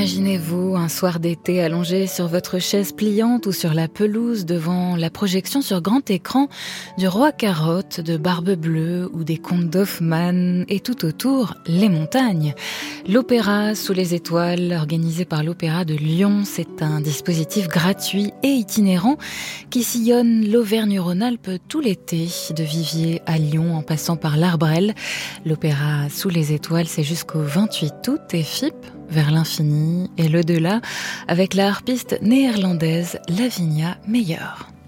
Imaginez-vous un soir d'été allongé sur votre chaise pliante ou sur la pelouse devant la projection sur grand écran du Roi Carotte, de Barbe Bleue ou des contes d'Hoffmann et tout autour, les montagnes. L'Opéra sous les étoiles, organisé par l'Opéra de Lyon, c'est un dispositif gratuit et itinérant qui sillonne l'Auvergne-Rhône-Alpes tout l'été, de Viviers à Lyon en passant par l'Arbrelle. L'Opéra sous les étoiles, c'est jusqu'au 28 août et FIP vers l'infini et l'au-delà avec la harpiste néerlandaise Lavinia Meyer.